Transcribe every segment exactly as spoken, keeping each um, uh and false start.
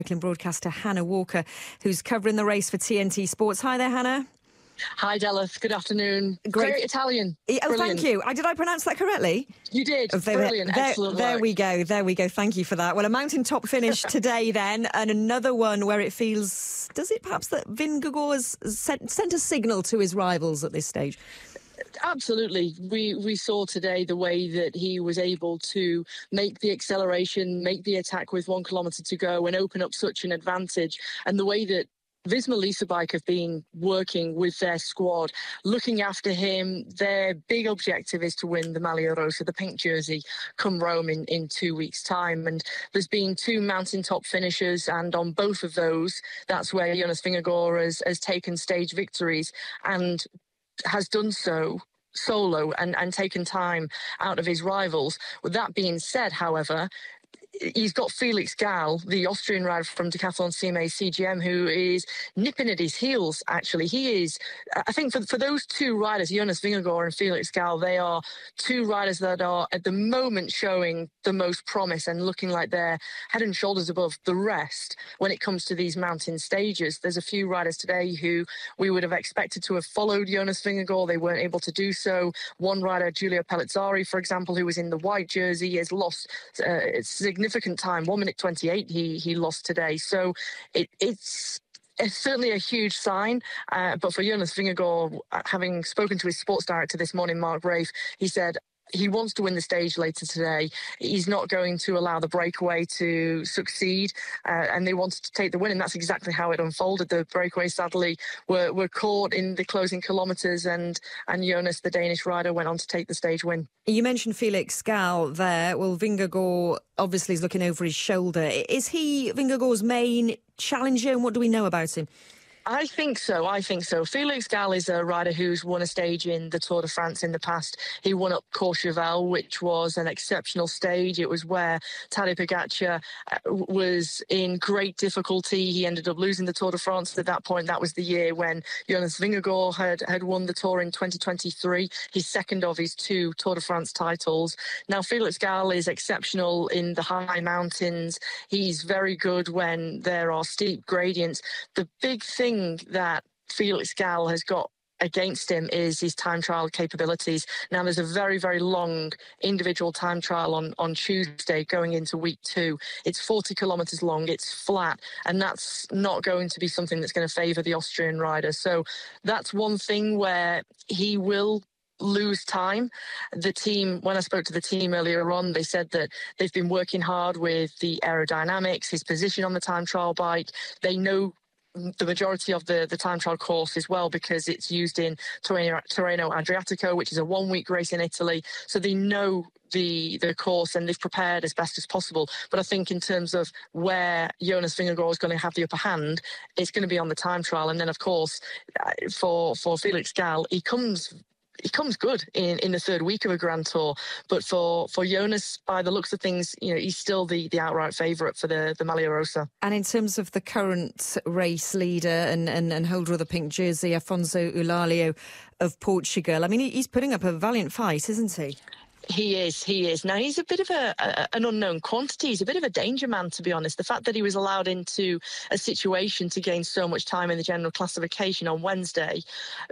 broadcaster Hannah Walker, who's covering the race for T N T Sports. Hi there, Hannah. Hi, Dallas. Good afternoon. Great. Very Italian. Oh, Brilliant. Thank you. Did I pronounce that correctly? You did. Oh, there, Brilliant. There, Excellent there work. we go. There we go. Thank you for that. Well, a mountaintop finish today then, and another one where it feels, does it perhaps that Vingegaard has sent, sent a signal to his rivals at this stage? Absolutely. We we saw today the way that he was able to make the acceleration, make the attack with one kilometre to go and open up such an advantage, and the way that Visma Lease a Bike have been working with their squad, looking after him. Their big objective is to win the Maglia Rosa, the pink jersey, come Rome in, in two weeks' time. And there's been two mountaintop finishers, and on both of those, that's where Jonas Vingegaard has, has taken stage victories and has done so solo and, and taken time out of his rivals. With that being said, however, he's got Felix Gall, the Austrian rider from Decathlon C M A C G M, who is nipping at his heels, actually. He is, I think for, for those two riders, Jonas Vingegaard and Felix Gall, they are two riders that are at the moment showing the most promise and looking like they're head and shoulders above the rest when it comes to these mountain stages. There's a few riders today who we would have expected to have followed Jonas Vingegaard. They weren't able to do so. One rider, Giulio Pellizzari, for example, who was in the white jersey, has lost uh, significant time, one minute twenty-eight he he lost today. So it, it's it's certainly a huge sign, uh, but for Jonas Vingegaard, having spoken to his sports director this morning, Mark Rafe, he said he wants to win the stage later today. He's not going to allow the breakaway to succeed, uh, and they wanted to take the win, and that's exactly how it unfolded. The breakaway, sadly, were, were caught in the closing kilometres, and, and Jonas, the Danish rider, went on to take the stage win. You mentioned Felix Gall there. Well, Vingegaard obviously is looking over his shoulder. Is he Vingegaard's main challenger, and what do we know about him? I think so. I think so. Felix Gall is a rider who's won a stage in the Tour de France in the past. He won up Courchevel, which was an exceptional stage. It was where Tadej Pogacar was in great difficulty. He ended up losing the Tour de France at that point. That was the year when Jonas Vingegaard had, had won the Tour in twenty twenty-three, his second of his two Tour de France titles. Now, Felix Gall is exceptional in the high mountains. He's very good when there are steep gradients. The big thing that Felix Gall has got against him is his time trial capabilities. Now, there's a very, very long individual time trial on, on Tuesday going into week two. It's forty kilometres long, it's flat, and that's not going to be something that's going to favour the Austrian rider. So that's one thing where he will lose time. The team, when I spoke to the team earlier on, they said that they've been working hard with the aerodynamics, his position on the time trial bike. They know the majority of the, the time trial course as well, because it's used in Tirreno, Tirreno Adriatico, which is a one-week race in Italy. So they know the the course and they've prepared as best as possible. But I think in terms of where Jonas Vingegaard is going to have the upper hand, it's going to be on the time trial. And then, of course, for, for Felix Gall, he comes... He comes good in, in the third week of a Grand Tour, but for, for Jonas, by the looks of things, you know, he's still the, the outright favourite for the, the Maglia Rosa. And in terms of the current race leader and, and, and holder of the pink jersey, Afonso Eulalio of Portugal, I mean, he's putting up a valiant fight, isn't he? He is, he is. Now, he's a bit of a, a an unknown quantity. He's a bit of a danger man, to be honest. The fact that he was allowed into a situation to gain so much time in the general classification on Wednesday,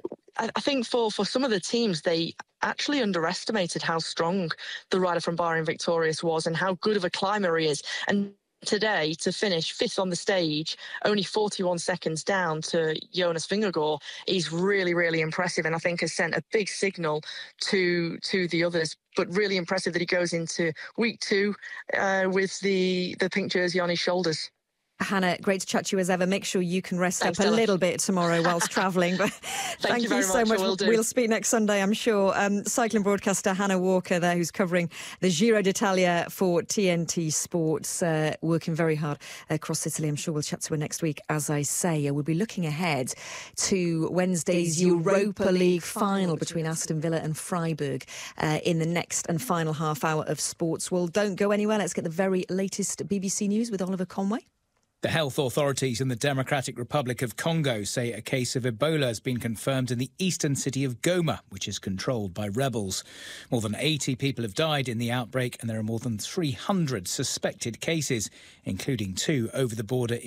I think for, for some of the teams, they actually underestimated how strong the rider from Bahrain Victorious was and how good of a climber he is. And today, to finish fifth on the stage, only forty-one seconds down to Jonas Vingegaard, is really, really impressive, and I think has sent a big signal to to the others. But really impressive that he goes into week two uh, with the, the pink jersey on his shoulders. Hannah, great to chat to you as ever. Make sure you can rest Thanks, up a Stella. little bit tomorrow whilst travelling. But thank, thank you, you so much. Will do. We'll speak next Sunday, I'm sure. Um, cycling broadcaster Hannah Walker there, who's covering the Giro d'Italia for T N T Sports, uh, working very hard across Italy. I'm sure we'll chat to her next week. As I say, we'll be looking ahead to Wednesday's Europa League final between Aston Villa and Freiburg uh, in the next and final half hour of Sports. Well, don't go anywhere. Let's get the very latest B B C News with Oliver Conway. The health authorities in the Democratic Republic of Congo say a case of Ebola has been confirmed in the eastern city of Goma, which is controlled by rebels. More than eighty people have died in the outbreak, and there are more than three hundred suspected cases, including two over the border